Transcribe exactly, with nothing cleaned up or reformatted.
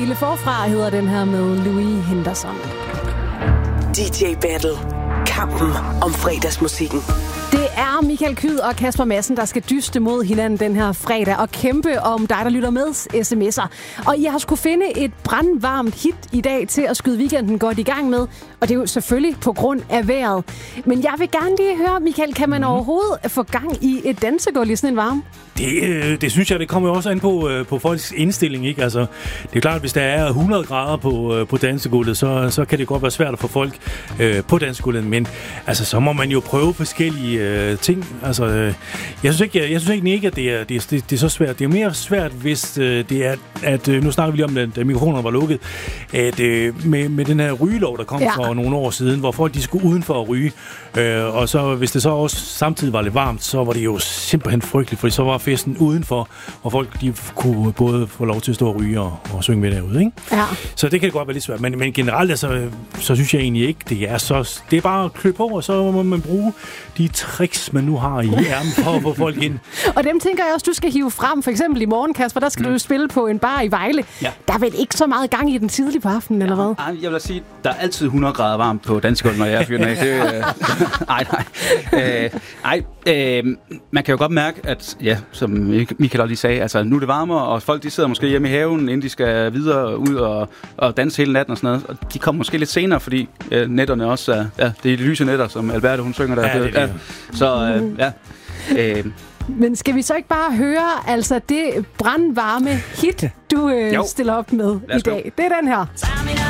Hele forfra hedder den her med Louis Henderson. D J Battle. Kampen om fredagsmusikken. Det er Michael Kyd og Kasper Madsen, der skal dyste mod hinanden den her fredag og kæmpe om dig, der lytter med sms'er. Og I har skulle finde et brandvarmt hit i dag til at skyde weekenden godt i gang med. Og det er jo selvfølgelig på grund af vejret. Men jeg vil gerne lige høre, Michael, kan man mm. overhovedet få gang i et dansegulv i sådan en varme? Det, øh, det synes jeg, det kommer jo også an på, øh, på folks indstilling, ikke? Altså, det er klart, at hvis der er hundrede grader på, øh, på dansegulvet, så, så kan det godt være svært at få folk øh, på dansegulvet. Men altså, så må man jo prøve forskellige øh, ting. Altså, øh, jeg synes ikke, jeg, jeg synes ikke, ikke at det er, det, er, det er så svært. Det er mere svært, hvis øh, det er, at øh, nu snakker vi lige om, at, at mikrofonerne var lukket, at øh, med, med den her rygelov, der kom ja. for nogle år siden, hvor folk de skulle udenfor at ryge, øh, og så hvis det så også samtidig var lidt varmt, så var det jo simpelthen frygteligt, fordi så var festen udenfor, og folk de kunne både få lov til at stå og ryge og, og synge med derude, ikke? Ja. Så det kan godt være lidt svært, men, men generelt altså, så synes jeg egentlig ikke, det er så... Det er bare at klø på, og så må man bruge de tricks, man nu har i ærmen for at få folk ind. Og dem tænker jeg også, du skal hive frem. For eksempel i morgen, Kasper, der skal mm. du spille på en bar i Vejle. Ja. Der er vel ikke så meget gang i den tidlig på aftenen, ja, eller hvad? Jeg vil sige, der er altid hundrede grader varmt på dansegulvet, når jeg er fyren af. Det, øh, nej, nej. Øh, nej, øh, man kan jo godt mærke, at, ja, som Michael lige sagde, altså nu er det varmere, og folk de sidder måske hjemme i haven, inden de skal videre ud og, og danse hele natten og sådan noget. Og de kommer måske lidt senere, fordi øh, netterne også er, ja, det er de lyse netter, som Alberte hun synger der. Ja, det er det. Ja. Så øh, ja. Øh, Men skal vi så ikke bare høre altså det brandvarme hit, du øh, stiller op med i dag? Det er den her.